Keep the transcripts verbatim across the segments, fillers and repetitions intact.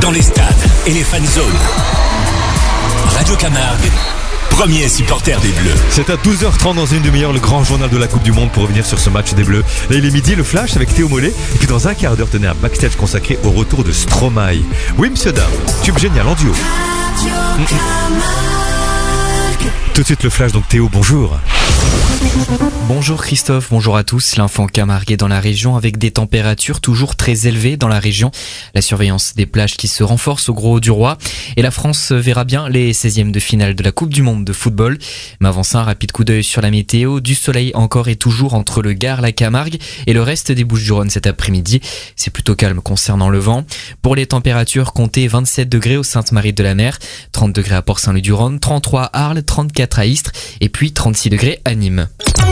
dans les stades et les fan zones. Radio Camargue, premier supporter des Bleus. C'est à douze heures trente dans une demi-heure, le grand journal de la Coupe du Monde pour revenir sur ce match des Bleus. Là, il est midi, le flash avec Théo Mollet. Et puis dans un quart d'heure, tenez un backstage consacré au retour de Stromae. Oui, monsieur Dam, tube génial en duo. Mm-mm. Tout de suite le flash, donc Théo, bonjour. Bonjour Christophe, bonjour à tous. L'infant Camargue est dans la région avec des températures toujours très élevées dans la région. La surveillance des plages qui se renforce au Gros du Roi. Et la France verra bien les seizièmes de finale de la Coupe du Monde de football. Mais avant ça, un rapide coup d'œil sur la météo. Du soleil encore et toujours entre le Gard, la Camargue et le reste des Bouches-du-Rhône cet après-midi. C'est plutôt calme concernant le vent. Pour les températures, comptez vingt-sept degrés au Sainte-Marie-de-la-Mer, trente degrés à Port-Saint-Loup-du-Rhône, trente-trois à Arles, trente-quatre à Istres et puis trente-six degrés à Nîmes.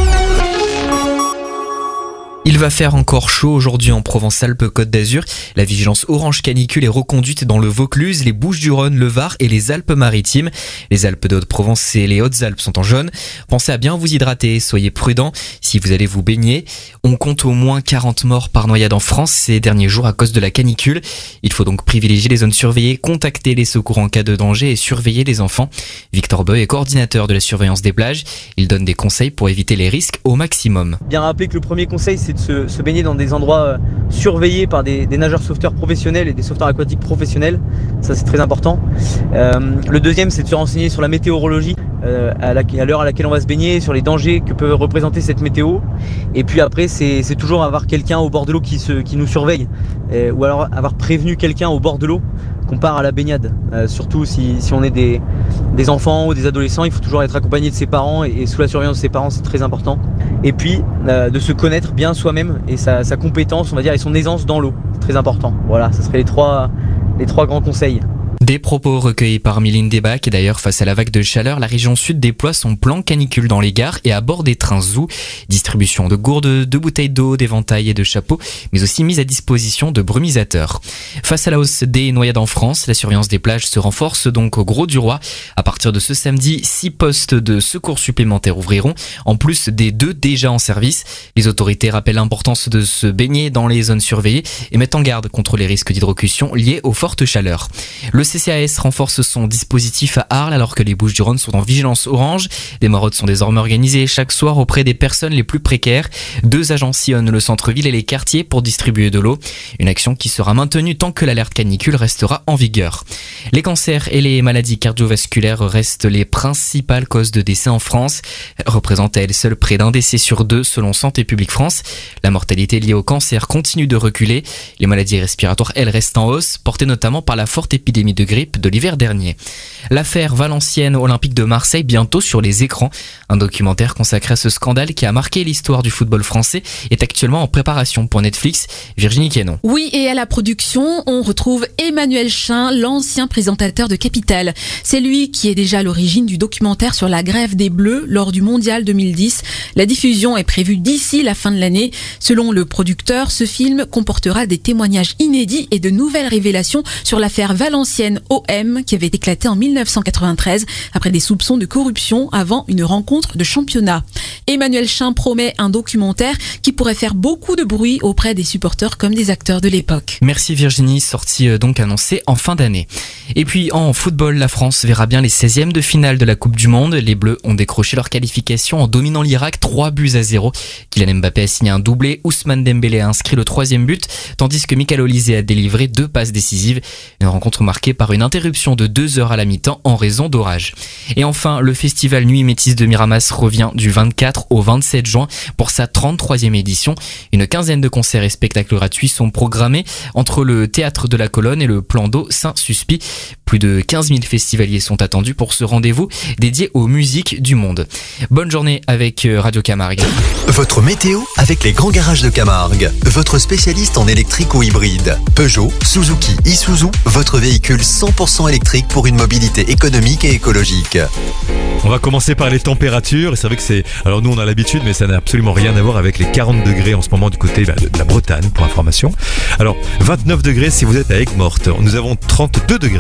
Il va faire encore chaud aujourd'hui en Provence-Alpes-Côte d'Azur. La vigilance orange canicule est reconduite dans le Vaucluse, les Bouches-du-Rhône, le Var et les Alpes-Maritimes. Les Alpes de Haute-Provence et les Hautes-Alpes sont en jaune. Pensez à bien vous hydrater, soyez prudents si vous allez vous baigner. On compte au moins quarante morts par noyade en France ces derniers jours à cause de la canicule. Il faut donc privilégier les zones surveillées, contacter les secours en cas de danger et surveiller les enfants. Victor Beuh est coordinateur de la surveillance des plages. Il donne des conseils pour éviter les risques au maximum. Bien rappeler que le premier conseil, c'est de se, se baigner dans des endroits euh, surveillés par des, des nageurs sauveteurs professionnels et des sauveteurs aquatiques professionnels. Ça, c'est très important. Euh, le deuxième, c'est de se renseigner sur la météorologie, euh, à, la, à l'heure à laquelle on va se baigner, sur les dangers que peut représenter cette météo. Et puis après, c'est, c'est toujours avoir quelqu'un au bord de l'eau qui, se, qui nous surveille, euh, ou alors avoir prévenu quelqu'un au bord de l'eau qu'on part à la baignade. Euh, surtout si, si on est des, des enfants ou des adolescents, il faut toujours être accompagné de ses parents et, et sous la surveillance de ses parents, c'est très important. Et puis euh, de se connaître bien soi-même et sa, sa compétence, on va dire, et son aisance dans l'eau, c'est très important. Voilà, ce seraient les trois, les trois grands conseils. Des propos recueillis par Mylène Debac et d'ailleurs face à la vague de chaleur, la région sud déploie son plan canicule dans les gares et à bord des trains Zoo. Distribution de gourdes, de bouteilles d'eau, d'éventails et de chapeaux, mais aussi mise à disposition de brumisateurs. Face à la hausse des noyades en France, la surveillance des plages se renforce donc au Gros du Roi. À partir de ce samedi, six postes de secours supplémentaires ouvriront, en plus des deux déjà en service. Les autorités rappellent l'importance de se baigner dans les zones surveillées et mettent en garde contre les risques d'hydrocution liés aux fortes chaleurs. Le C C A S renforce son dispositif à Arles alors que les Bouches-du-Rhône sont en vigilance orange. Des maraudes sont désormais organisées chaque soir auprès des personnes les plus précaires. Deux agents sillonnent le centre-ville et les quartiers pour distribuer de l'eau. Une action qui sera maintenue tant que l'alerte canicule restera en vigueur. Les cancers et les maladies cardiovasculaires restent les principales causes de décès en France. Elles représentent à elles seules près d'un décès sur deux selon Santé publique France. La mortalité liée au cancer continue de reculer. Les maladies respiratoires, elles, restent en hausse, portées notamment par la forte épidémie de grippe de l'hiver dernier. L'affaire Valenciennes Olympique de Marseille bientôt sur les écrans. Un documentaire consacré à ce scandale qui a marqué l'histoire du football français est actuellement en préparation pour Netflix. Virginie Quénon. Oui, et à la production, on retrouve Emmanuel Chin, l'ancien présentateur de Capital. C'est lui qui est déjà à l'origine du documentaire sur la grève des Bleus lors du Mondial deux mille dix. La diffusion est prévue d'ici la fin de l'année. Selon le producteur, ce film comportera des témoignages inédits et de nouvelles révélations sur l'affaire Valenciennes O M qui avait éclaté en mille neuf cent quatre-vingt-treize après des soupçons de corruption avant une rencontre de championnat. Emmanuel Chin promet un documentaire qui pourrait faire beaucoup de bruit auprès des supporters comme des acteurs de l'époque. Merci Virginie, sortie donc annoncée en fin d'année. Et puis en football, la France verra bien les seizièmes de finale de la Coupe du Monde. Les Bleus ont décroché leur qualification en dominant l'Irak trois buts à zéro. Kylian Mbappé a signé un doublé, Ousmane Dembélé a inscrit le troisième but, tandis que Michael Olise a délivré deux passes décisives. Une rencontre marquée par une interruption de deux heures à la mi-temps en raison d'orage. Et enfin, le festival Nuit Métisse de Miramas revient du vingt-quatre au vingt-sept juin pour sa trente-troisième édition. Une quinzaine de concerts et spectacles gratuits sont programmés entre le Théâtre de la Colonne et le Plan d'eau Saint-Suspit. Plus de quinze mille festivaliers sont attendus pour ce rendez-vous dédié aux musiques du monde. Bonne journée avec Radio Camargue. Votre météo avec les grands garages de Camargue. Votre spécialiste en électrique ou hybride. Peugeot, Suzuki, Isuzu, votre véhicule cent pour cent électrique pour une mobilité économique et écologique. On va commencer par les températures. Et c'est vrai que c'est... Alors nous on a l'habitude, mais ça n'a absolument rien à voir avec les quarante degrés en ce moment du côté de la Bretagne, pour information. Alors vingt-neuf degrés si vous êtes à Aigues-Mortes. Nous avons trente-deux degrés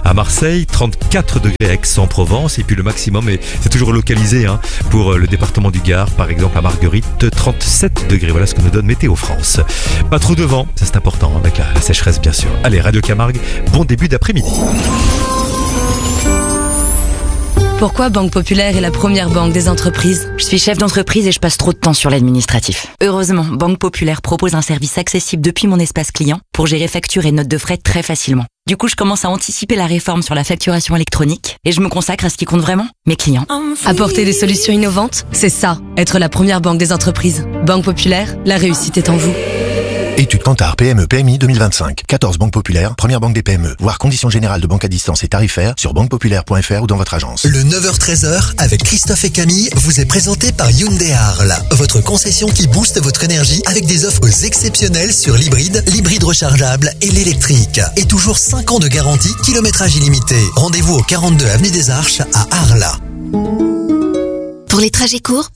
à Marseille, trente-quatre degrés à Aix-en-Provence et puis le maximum, et c'est toujours localisé hein, pour le département du Gard, par exemple à Marguerite, trente-sept degrés. Voilà ce que nous donne Météo France. Pas trop de vent, ça c'est important avec la, la sécheresse bien sûr. Allez, Radio Camargue, bon début d'après-midi. Pourquoi Banque Populaire est la première banque des entreprises? Je suis chef d'entreprise et je passe trop de temps sur l'administratif. Heureusement, Banque Populaire propose un service accessible depuis mon espace client pour gérer factures et notes de frais très facilement. Du coup, je commence à anticiper la réforme sur la facturation électronique et je me consacre à ce qui compte vraiment, mes clients. Apporter des solutions innovantes, c'est ça, être la première banque des entreprises. Banque Populaire, la réussite est en vous. Étude Kantar P M E P M I deux mille vingt-cinq. quatorze banques populaires, première banque des P M E. Voir conditions générales de banque à distance et tarifaires sur banque populaire point f r ou dans votre agence. Le neuf heures treize heures avec Christophe et Camille vous est présenté par Hyundai Arles, votre concession qui booste votre énergie avec des offres exceptionnelles sur l'hybride, l'hybride rechargeable et l'électrique. Et toujours cinq ans de garantie, kilométrage illimité. Rendez-vous au quarante-deux avenue des Arches à Arles. Pour les trajets courts,